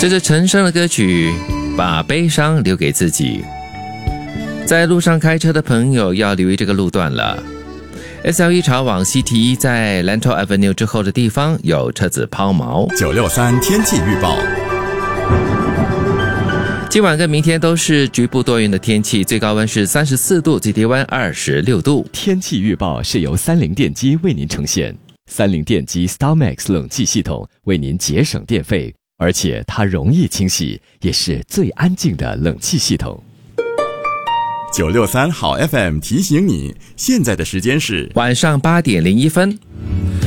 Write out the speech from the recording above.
这是陈升的歌曲《把悲伤留给自己》。在路上开车的朋友要留意这个路段了。SL1 朝往 CT1 在 Lentor Avenue 之后的地方有车子抛锚。 963天气预报。 今晚跟明天都是局部多云的天气，最高温是34度，最低温26度。 天气预报是由三菱电机为您呈现。三菱电机 StarMax 冷气系统为您节省电费，而且它容易清洗，也是最安静的冷气系统。 963好 FM 提醒你，现在的时间是晚上8点01分。